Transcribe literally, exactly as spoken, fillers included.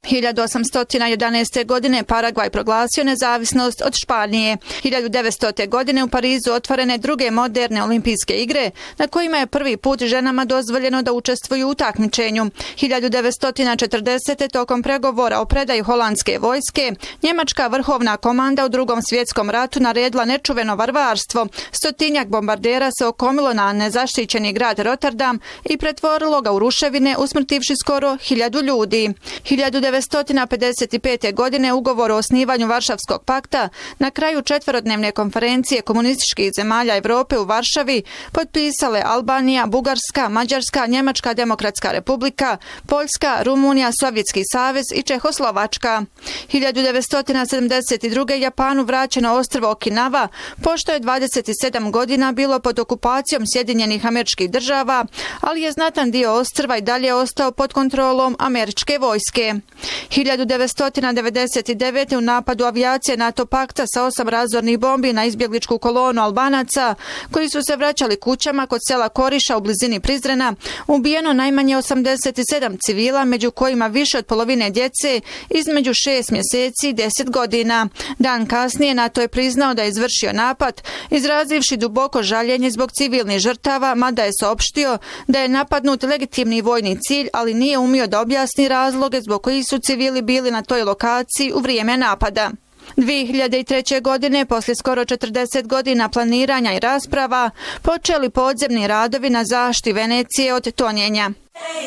hiljadu osamsto jedanaeste. godine Paragvaj proglasio nezavisnost od Španije. hiljadu devetstote. godine u Parizu otvorene druge moderne olimpijske igre na kojima je prvi put ženama dozvoljeno da učestvuju u takmičenju. hiljadu devetsto četrdesete. tokom pregovora o predaji holandske vojske, njemačka vrhovna komanda u Drugom svjetskom ratu naredila nečuveno varvarstvo. Stotinjak bombardera se okomilo na nezaštićeni grad Rotterdam i pretvorilo ga u ruševine, usmrtivši skoro hiljadu ljudi. hiljadu devetsto pedeset pete. godine ugovor o osnivanju Varšavskog pakta na kraju četverodnevne konferencije komunističkih zemalja Evrope u Varšavi potpisale Albanija, Bugarska, Mađarska, Njemačka demokratska republika, Poljska, Rumunija, Sovjetski savez i Čehoslovačka. hiljadu devetsto sedamdeset druge. Japanu vraćeno ostrvo Okinawa, pošto je dvadeset sedam godina bilo pod okupacijom Sjedinjenih Američkih Država, ali je znatan dio ostrva i dalje ostao pod kontrolom američke vojske. hiljadu devetsto devedeset devete. u napadu avijacije NATO pakta sa osam razornih bombi na izbjegličku kolonu Albanaca koji su se vraćali kućama kod sela Koriša u blizini Prizrena, ubijeno najmanje osamdeset sedam civila, među kojima više od polovine djece između šest mjeseci i deset godina. Dan kasnije NATO je priznao da je izvršio napad, izrazivši duboko žaljenje zbog civilnih žrtava, mada je saopštio da je napadnut legitimni vojni cilj, ali nije umio da objasni razloge zbog kojih su civili bili na toj lokaciji u vrijeme napada. dvije hiljade treće. godine, poslije skoro četrdeset godina planiranja i rasprava, počeli podzemni radovi na zaštiti Venecije od tonjenja.